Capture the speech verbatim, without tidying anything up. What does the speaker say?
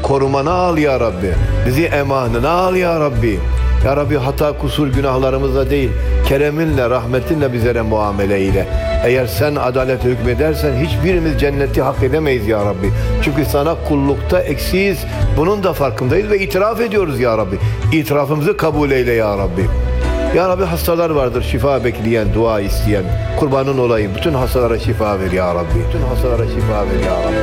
korumana al ya Rabbi. Bizi emanına al ya Rabbi. Ya Rabbi hata, kusur, günahlarımızla değil, kereminle, rahmetinle bizlere muamele eyle. Eğer sen adalet hükmedersen hiçbirimiz cenneti hak edemeyiz ya Rabbi. Çünkü sana kullukta eksiyiz. Bunun da farkındayız ve itiraf ediyoruz ya Rabbi. İtirafımızı kabul eyle ya Rabbi. Ya Rabbi hastalar vardır, şifa bekleyen, dua isteyen. Kurbanın olayım. Bütün hastalara şifa ver ya Rabbi. Bütün hastalara şifa ver ya Rabbi.